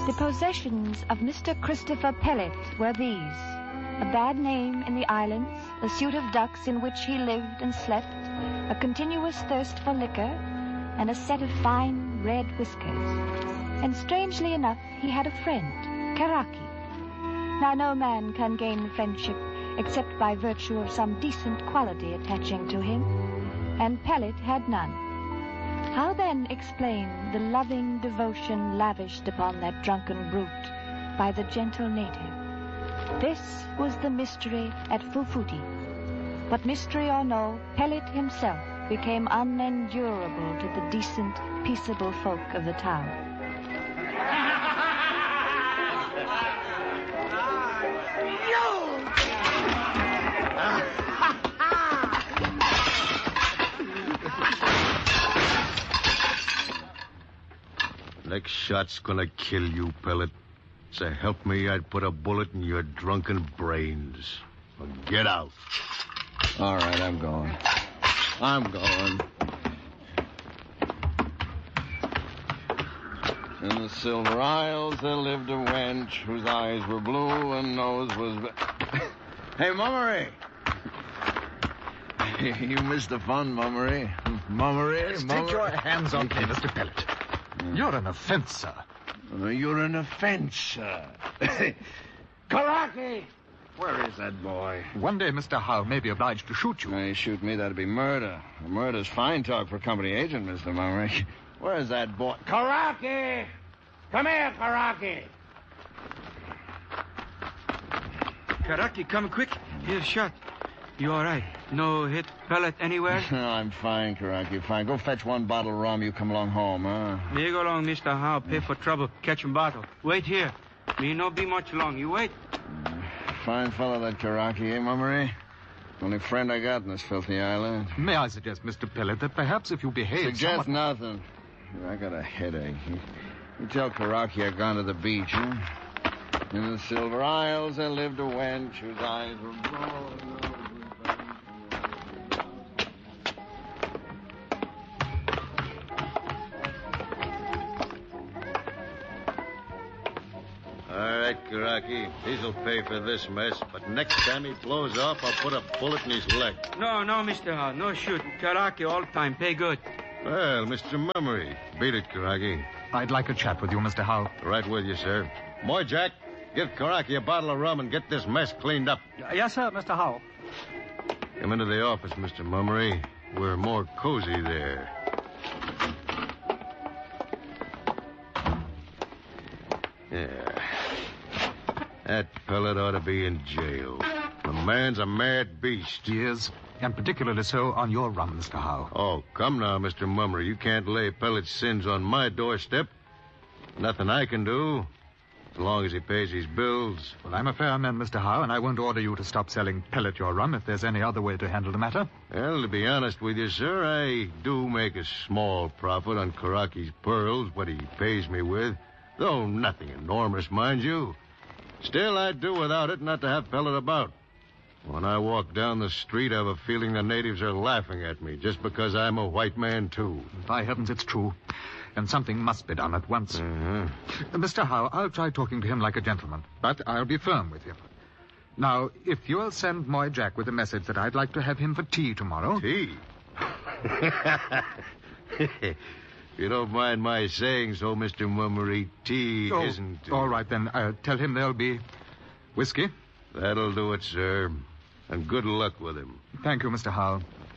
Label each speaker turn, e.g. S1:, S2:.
S1: The possessions of Mr. Christopher Pellet were these: a bad name in the islands, a suit of ducks in which he lived and slept, a continuous thirst for liquor, and a set of fine red whiskers. And strangely enough, he had a friend, Karaki. Now, no man can gain friendship except by virtue of some decent quality attaching to him, and Pellet had none. How then explain the loving devotion lavished upon that drunken brute by the gentle native? This was the mystery at Fufuti. But mystery or no, Pellet himself became unendurable to the decent, peaceable folk of the town.
S2: Next shot's gonna kill you, Pellet. So help me, I'd put a bullet in your drunken brains. Well, get out.
S3: All right, I'm going. In the Silver Isles there lived a wench whose eyes were blue and nose was... Hey, Mummery! You missed the fun, Mummery. Mummery?
S4: Take your hands off me, Mr. Pellet. You're an offense, sir.
S3: You're an offense, sir. Karaki! Where is that boy?
S4: One day Mr. Howe may be obliged to shoot you.
S3: Now, you shoot me, that'd be murder. Murder's fine talk for a company agent, Mr. Mummery. Where's that boy? Karaki! Come here, Karaki!
S5: Karaki, come quick. Here's shot. You all right? No hit Pellet anywhere?
S3: No, I'm fine, Karaki, fine. Go fetch one bottle of rum. You come along home, huh?
S5: Me go along, Mr. Howe. Pay for trouble. Catch him bottle. Wait here. Me no be much long. You wait.
S3: Fine fellow, that Karaki, eh, Mummery? Only friend I got in this filthy island.
S4: May I suggest, Mr. Pellet, that perhaps if you behave
S3: Suggest
S4: somewhat...
S3: nothing. I got a headache. You tell Karaki I've gone to the beach, huh? In the Silver Isles there lived a wench whose eyes were blue.
S2: All right, Karaki. He'll pay for this mess, but next time he blows off, I'll put a bullet in his leg.
S5: No, Mr. Howe. No shoot. Karaki all time. Pay good.
S2: Well, Mr. Mummery, beat it, Karaki.
S4: I'd like a chat with you, Mr. Howe.
S2: Right with you, sir. Boy, Jack, give Karaki a bottle of rum and get this mess cleaned up.
S6: Yes, sir, Mr. Howe.
S2: Come into the office, Mr. Mummery. We're more cozy there. Yeah. That Pellet ought to be in jail. The man's a mad beast.
S4: He is, and particularly so on your rum, Mr. Howe.
S2: Oh, come now, Mr. Mummery. You can't lay Pellet's sins on my doorstep. Nothing I can do, as long as he pays his bills.
S4: Well, I'm a fair man, Mr. Howe, and I won't order you to stop selling Pellet your rum if there's any other way to handle the matter.
S2: Well, to be honest with you, sir, I do make a small profit on Karaki's pearls, what he pays me with. Though nothing enormous, mind you. Still, I'd do without it not to have Pellet about. When I walk down the street, I have a feeling the natives are laughing at me just because I'm a white man, too.
S4: By heavens, it's true. And something must be done at once. Mr. Howe, I'll try talking to him like a gentleman, but I'll be firm with him. Now, if you'll send Moy Jack with a message that I'd like to have him for tea tomorrow...
S2: Tea? You don't mind my saying so, Mr. Mummery, tea isn't...
S4: All right, then. Tell him there'll be whiskey.
S2: That'll do it, sir. And good luck with him.
S4: Thank you, Mr. Howe.